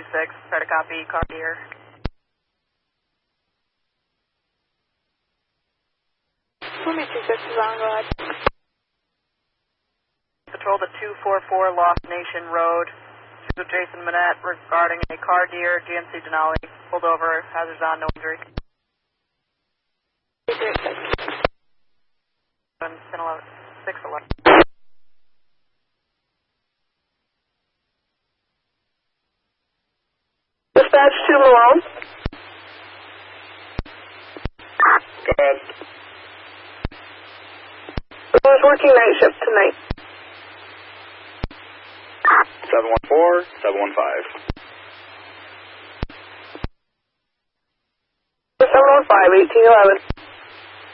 126, try to copy, car gear. Let me 26 is on, go ahead. Patrol to 244 Lost Nation Road. To Jason Manette regarding a car gear, GMC Denali. Pulled over, hazards on, no injury. 611. Dispatch to Malone. Go ahead. I was working night shift tonight. 714, 715. 715, 1811.